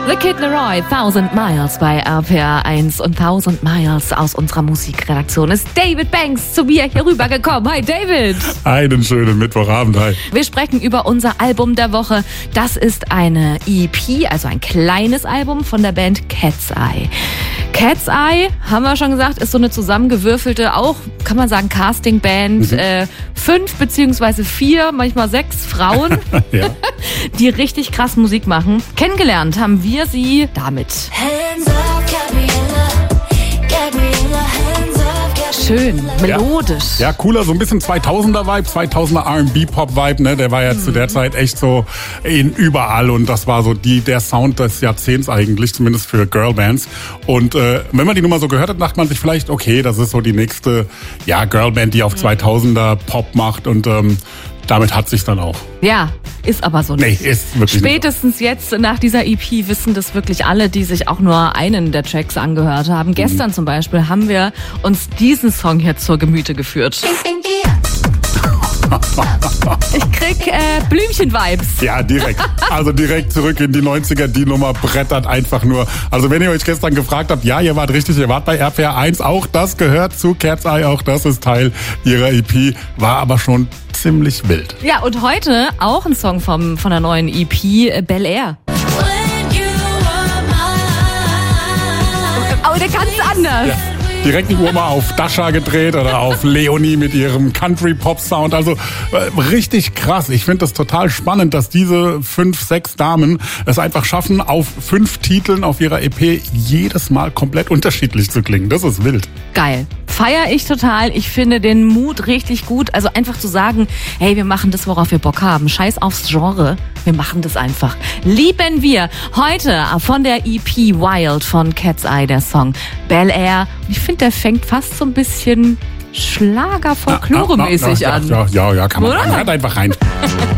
The Kid Laroi, 1000 Miles bei RPR 1 und 1000 Miles aus unserer Musikredaktion ist David Banks zu mir hier rübergekommen. Hi David! Einen schönen Mittwochabend, hi. Wir sprechen über unser Album der Woche. Das ist eine EP, also ein kleines Album von der Band Cat's Eye. Cat's Eye, haben wir schon gesagt, ist so eine zusammengewürfelte, auch kann man sagen Castingband. 5 beziehungsweise 4, manchmal 6 Frauen, Ja. die richtig krass Musik machen. Kennengelernt haben wir sie damit. Hands up, Gabriella, hands up, Gabriella. Schön, melodisch. Ja, cooler, so ein bisschen 2000er-Vibe, 2000er R&B-Pop-Vibe, ne? Der war ja zu der Zeit echt so überall und das war so der Sound des Jahrzehnts eigentlich, zumindest für Girlbands. Und wenn man die Nummer so gehört hat, dachte man sich vielleicht, okay, das ist so die nächste, Girlband, die auf 2000er Pop macht und damit hat sich's dann auch. Ja, ist aber so nicht. Nee, ist wirklich Spätestens jetzt nach dieser EP wissen das wirklich alle, die sich auch nur einen der Tracks angehört haben. Gestern zum Beispiel haben wir uns diesen Song hier zur Gemüte geführt. Ich krieg Blümchen-Vibes. Ja, direkt. Also direkt zurück in die 90er. Die Nummer brettert einfach nur. Also wenn ihr euch gestern gefragt habt, ja, ihr wart richtig, ihr wart bei RPR 1. Auch das gehört zu Cat's Eye. Auch das ist Teil ihrer EP. War aber schon ziemlich wild. Ja, und heute auch ein Song von der neuen EP, Bel Air. When you were mine. Aber der ganz anders. Ja. Direkt die Uhr mal auf Dasha gedreht oder auf Leonie mit ihrem Country-Pop-Sound. Also richtig krass. Ich finde das total spannend, dass diese 5, 6 Damen es einfach schaffen, auf 5 Titeln auf ihrer EP jedes Mal komplett unterschiedlich zu klingen. Das ist wild. Geil. Feier ich total. Ich finde den Mut richtig gut. Also einfach zu sagen, hey, wir machen das, worauf wir Bock haben. Scheiß aufs Genre. Wir machen das einfach. Lieben wir. Heute von der EP Wild von Cat's Eye der Song Bel Air. Ich finde, der fängt fast so ein bisschen Schlager-Folklore-mäßig an. Ja, kann man Oder? sagen. Hört einfach rein.